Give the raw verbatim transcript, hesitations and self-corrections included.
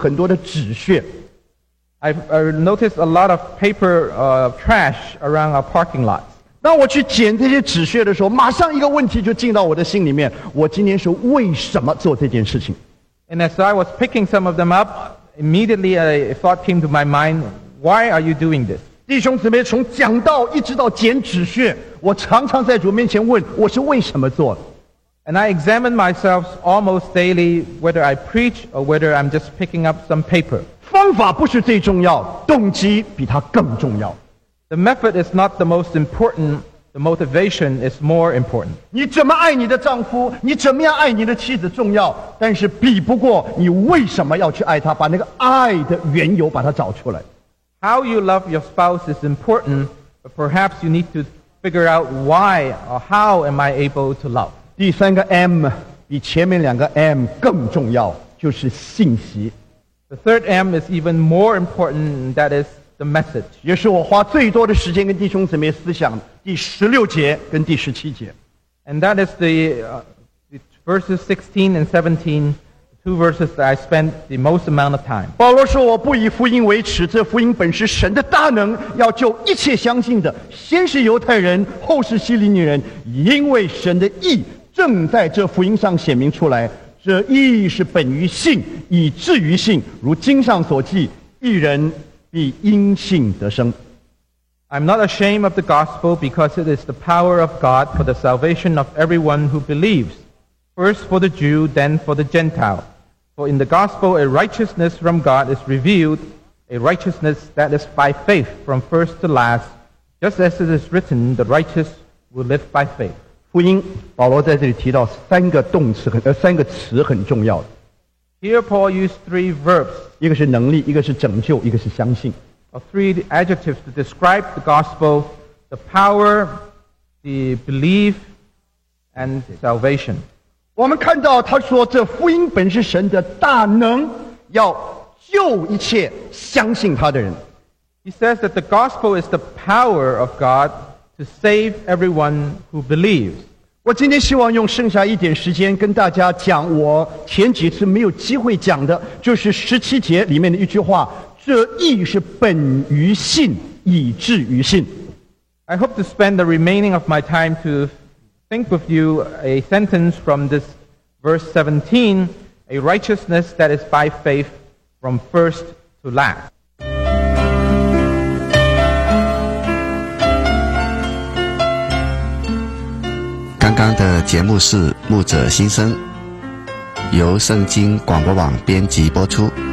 很多的纸屑。 I've uh, noticed a lot of paper uh, trash around our parking lots. 当我去捡这些纸屑的时候，马上一个问题就进到我的心里面：我今天是为什么做这件事情？ And as I was picking some of them up, immediately a thought came to my mind, why are you doing this? 弟兄姊妹，从讲道一直到捡纸屑，我常常在主面前问：我是为什么做的？ And I examine myself almost daily, whether I preach or whether I'm just picking up some paper. 方法不是最重要，动机比它更重要。 The method is not the most important, the motivation is more important. 你怎么爱你的丈夫，你怎么样爱你的妻子重要，但是比不过你为什么要去爱他，把那个爱的缘由把它找出来。 How you love your spouse is important, but perhaps you need to figure out why or how am I able to love. 第三个 M 比前面两个 M 更重要，就是信息。 The third M is even more important, and that is the message. 也是我花最多的时间跟弟兄姊妹思想第十六节跟第十七节。 And that is the, uh, the verses sixteen and seventeen, two verses that I spent the most amount of time. 保罗说：“我不以福音为耻，这福音本是神的大能，要救一切相信的，先是犹太人，后是希利尼人，因为神的义正在这福音上显明出来。这义是本于信，以至于信，如经上所记，义人必因信得生。” I'm not ashamed of the gospel because it is the power of God for the salvation of everyone who believes, first for the Jew, then for the Gentile. For in the gospel a righteousness from God is revealed, a righteousness that is by faith from first to last, just as it is written, the righteous will live by faith. 福音，保罗在这里提到三个动词很呃三个词很重要的， Here Paul used three verbs, 一个是能力，一个是拯救，一个是相信。 or three adjectives to describe the gospel, the power, the belief, and salvation. 我们看到他说，这福音本是神的大能，要救一切相信他的人。 He says that the gospel is the power of God to save everyone who believes. 我今天希望用剩下一点时间跟大家讲我前几次没有机会讲的，就是十七节里面的一句话：这义是本于信，以至于信。 I hope to spend the remaining of my time to think with you a sentence from this verse seventeen, a righteousness that is by faith from first to last. 刚刚的节目是牧者心声，由圣经广播网编辑播出。